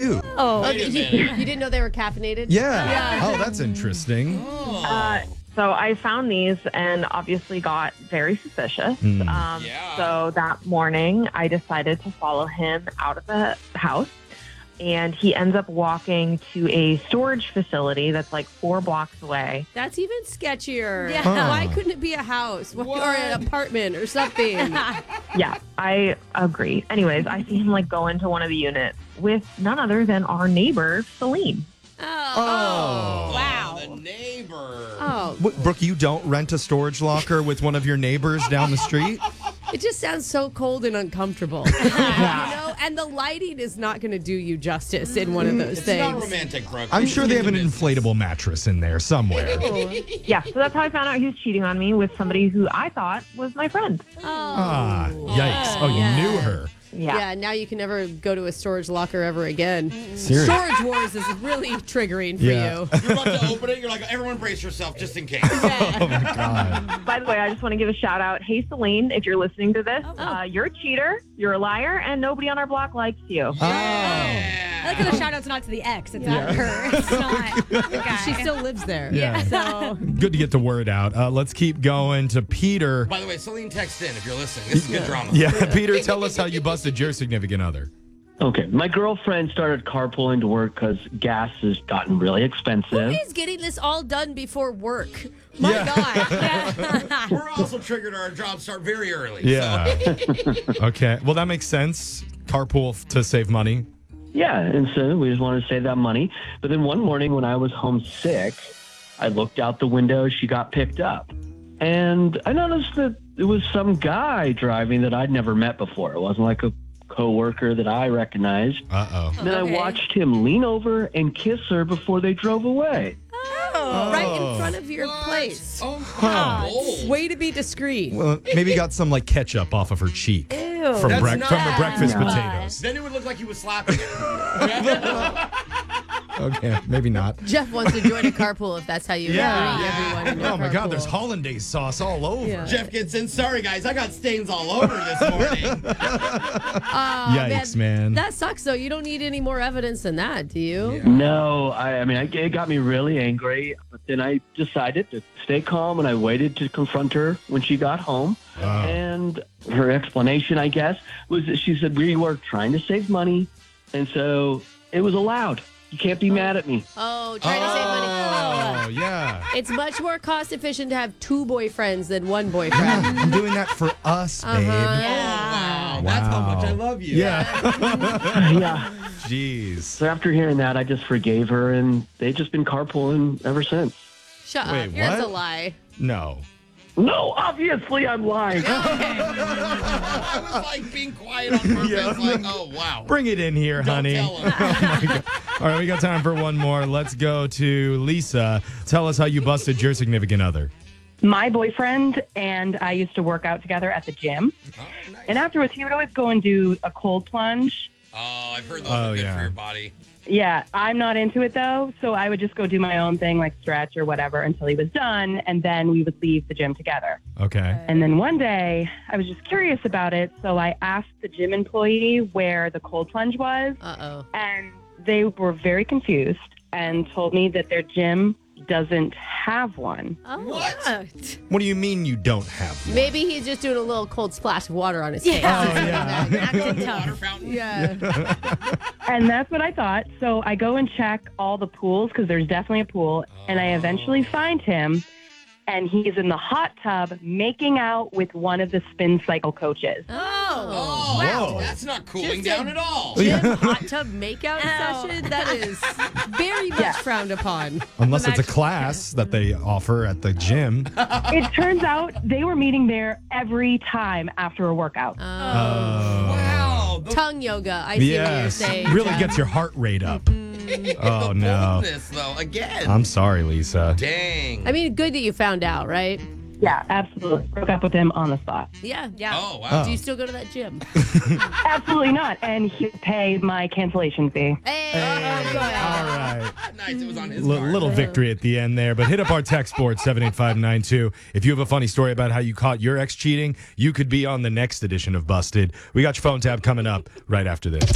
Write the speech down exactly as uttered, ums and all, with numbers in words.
cute. Oh, Wait a you, minute. you didn't know they were caffeinated? Yeah. Yeah. Oh, that's interesting. Uh, so I found these and obviously got very suspicious. Mm. Um, Yeah. So that morning, I decided to follow him out of the house. And he ends up walking to a storage facility that's like four blocks away. That's even sketchier. Yeah. Huh. Why couldn't it be a house Why- or an apartment or something? Yeah, I agree. Anyways, I see him like go into one of the units with none other than our neighbor, Celine. Oh. Wow. The neighbor. Oh, What, Brooke, you don't rent a storage locker with one of your neighbors down the street? it just sounds so cold and uncomfortable. You know, and the lighting is not going to do you justice in one of those It's things. not romantic, Brooke. I'm You sure keep they have an the business. inflatable mattress in there somewhere. Yeah, so that's how I found out he was cheating on me with somebody who I thought was my friend. Ah, yikes. Oh, you Yeah. knew her. Yeah. Yeah, now you can never go to a storage locker ever again. Seriously. Storage Wars is really triggering for Yeah. you. You're about to open it. You're like, everyone brace yourself just in case. Oh, my God. By the way, I just want to give a shout out. Hey, Celine, if you're listening to this, Oh. uh, you're a cheater, you're a liar, and nobody on our block likes you. Oh. I like how the shout out's not to the ex. It's not her. It's not the guy. She still lives there. Yeah. So Good to get the word out. Uh, let's keep going to Peter. By the way, Celine, text in if you're listening. This is good drama. Yeah, Peter, tell us how you busted your significant other. Okay, my girlfriend started carpooling to work because gas has gotten really expensive. who is getting this all done before work? My Yeah. God. We're also triggered our jobs start very early. Yeah. Okay. Well, that makes sense. Carpool f- to save money. Yeah, and so we just wanted to save that money. But then one morning when I was homesick, I looked out the window, she got picked up. And I noticed that it was some guy driving that I'd never met before. It wasn't like a coworker that I recognized. Uh-oh. Then Okay. I watched him lean over and kiss her before they drove away. Oh, right in front of your place. Oh, Huh. bold. Way to be discreet. Well, maybe got some like ketchup off of her cheek Ew. from, That's brec- not- from her breakfast No. potatoes. Then it would look like he was slapping her. Okay, maybe not. Jeff wants to join a carpool if that's how you Yeah. greet everyone in your Oh my God, carpool. there's hollandaise sauce all over. Yeah. Jeff gets in. Sorry, guys. I got stains all over this morning. Aw, Yikes, man. That sucks, though. You don't need any more evidence than that, do you? No, I, I mean, I, it got me really angry. But then I decided to stay calm and I waited to confront her when she got home. Wow. And her explanation, I guess, was that she said we were trying to save money. And so it was allowed. You can't be mad at me. Oh, trying to save money. Oh, yeah. It's much more cost efficient to have two boyfriends than one boyfriend. I'm doing that for us, babe. Uh-huh. Wow. That's how much I love you. Yeah. Yeah. Jeez. So after hearing that, I just forgave her, and they've just been carpooling ever since. Shut Wait, up. That's a what? lie. No. No, obviously I'm lying. I was like being quiet on purpose. Yeah. Like, oh, wow. Bring it in here, Don't honey. tell him. Oh my God. All right, we got time for one more. Let's go to Lisa. Tell us how you busted your significant other. My boyfriend and I used to work out together at the gym. Oh, nice. And afterwards, he would always go and do a cold plunge. Oh, I've heard those Oh, are good yeah. for your body. Yeah, I'm not into it though. So I would just go do my own thing, like stretch or whatever, until he was done. And then we would leave the gym together. Okay. And then one day, I was just curious about it. So I asked the gym employee where the cold plunge was. Uh-oh. And they were very confused and told me that their gym doesn't have one. Oh. What? What do you mean you don't have one? Maybe he's just doing a little cold splash of water on his face. Oh, yeah. Acting tough. Water fountain. Yeah. And that's what I thought. So I go and check all the pools because there's definitely a pool. And I eventually find him, and he's in the hot tub making out with one of the spin cycle coaches. Oh. Oh, Whoa. that's not cooling Just down a- at all. Gym hot tub makeout Ow. session? That is very much Yeah. frowned upon. Unless it's a class that they offer at the gym. It turns out they were meeting there every time after a workout. Oh. Oh. Wow. The, Tongue yoga. I see what you're Yes. saying. Really Jeff. gets your heart rate up. Oh, the no. boldness, though, again. I'm sorry, Lisa. Dang. I mean, good that you found out, right? Yeah, absolutely. Broke up with him on the spot. Yeah. Yeah. Oh, wow. Do you still go to that gym? Absolutely not. And he would pay my cancellation fee. Hey, Hey, go ahead. all right. Nice. It was on his L- card. little victory at the end there, but hit up our text board seven eight five nine two. If you have a funny story about how you caught your ex cheating, you could be on the next edition of Busted. We got your phone tab coming up right after this.